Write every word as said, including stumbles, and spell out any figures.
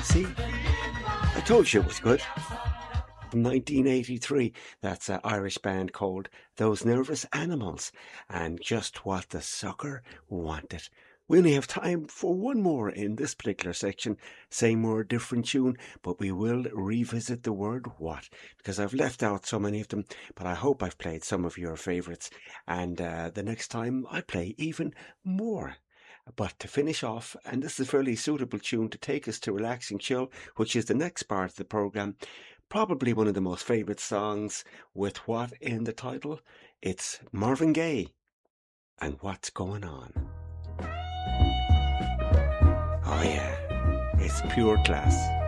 See, I told you it was good. From nineteen eighty-three, that's an Irish band called Those Nervous Animals, and just what the sucker wanted. We only have time for one more in this particular section. Same word, different tune, but we will revisit the word what, because I've left out so many of them, but I hope I've played some of your favourites, and uh, the next time I play even more. But to finish off, and this is a fairly suitable tune to take us to Relaxing Chill, which is the next part of the programme, probably one of the most favourite songs with what in the title? It's Marvin Gaye and What's Going On. Oh yeah, it's pure class.